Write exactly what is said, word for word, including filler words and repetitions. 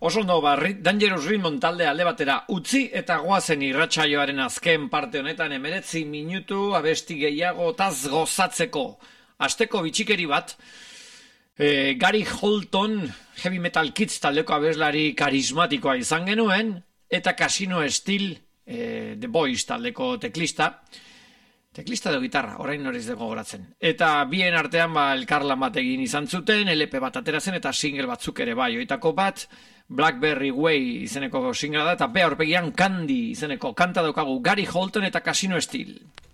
Oso ondo, ba, Dangerous Rhythm talde alde batera utzi eta goazen irratsaioaren azken parte honetan emeretzi minutu abesti gehiago taz gozatzeko. Asteko bitxikeri bat, e, Gary Holton Heavy Metal Kids taldeko abeslari karismatikoa izan genuen, eta Casino Steel e, The Boys taldeko teklista, teklista edo gitarra, orain noriz dugu gogoratzen. Eta bien artean ba, elkarlan bat egin izan zuten, L P bat atera zen eta single batzuk ere bai, oitako bat, Blackberry Way izeneko singlea da, eta be aurpegian Candy izeneko kanta daukagu Gary Holton eta Casino Steel.